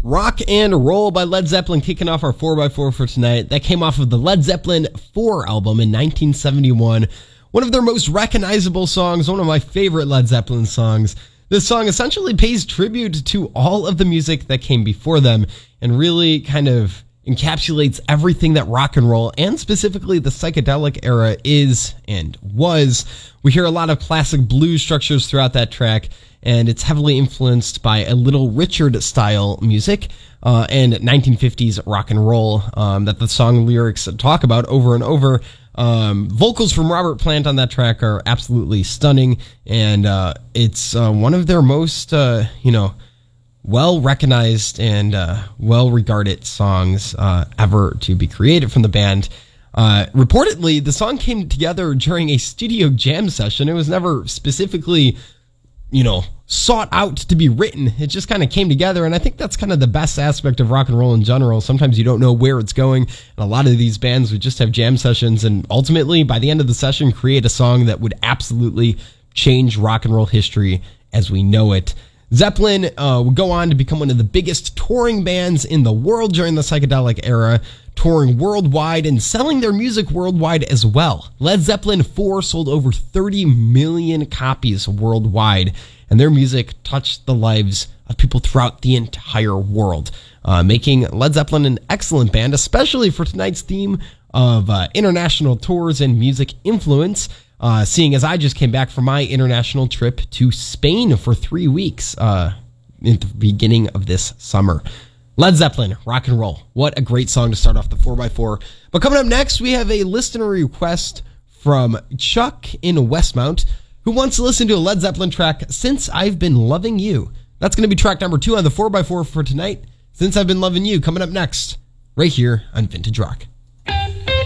Rock and Roll by Led Zeppelin kicking off our 4x4 for tonight. That came off of the Led Zeppelin 4 album in 1971. One of their most recognizable songs, one of my favorite Led Zeppelin songs. This song essentially pays tribute to all of the music that came before them and really kind of encapsulates everything that rock and roll and specifically the psychedelic era is and was. We hear a lot of classic blues structures throughout that track, and it's heavily influenced by a Little Richard style music and 1950s rock and roll that the song lyrics talk about over and over. Vocals from Robert Plant on that track are absolutely stunning, and it's one of their most, well-recognized and well-regarded songs ever to be created from the band. Reportedly, the song came together during a studio jam session. It was never specifically, sought out to be written. It just kind of came together, and I think that's kind of the best aspect of rock and roll in general. Sometimes you don't know where it's going, and a lot of these bands would just have jam sessions, and ultimately, by the end of the session, create a song that would absolutely change rock and roll history as we know it. Zeppelin would go on to become one of the biggest touring bands in the world during the psychedelic era, touring worldwide and selling their music worldwide as well. Led Zeppelin 4 sold over 30 million copies worldwide, and their music touched the lives of people throughout the entire world, making Led Zeppelin an excellent band, especially for tonight's theme of international tours and music influence. Seeing as I just came back from my international trip to Spain for 3 weeks in the beginning of this summer. Led Zeppelin, Rock and Roll. What a great song to start off the 4x4. But coming up next, we have a listener request from Chuck in Westmount, who wants to listen to a Led Zeppelin track, Since I've Been Loving You. That's going to be track number 2 on the 4x4 for tonight, Since I've Been Loving You, coming up next, right here on Vintage Rock.